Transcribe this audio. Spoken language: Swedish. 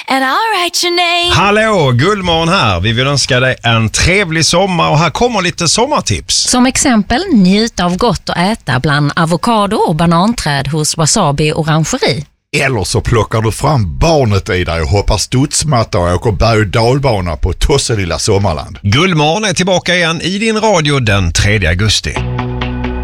and I'll write your name. Hallå, Gullmorgon här. Vi vill önska dig en trevlig sommar och här kommer lite sommartips. Som exempel, njut av gott att äta bland avokado och bananträd hos Wasabi Orangeri. Eller så plockar du fram barnet i dig och hoppar studsmatta och åker berg- och dalbana på Tosselilla Sommarland. Gullmorgon är tillbaka igen i din radio den 3 augusti.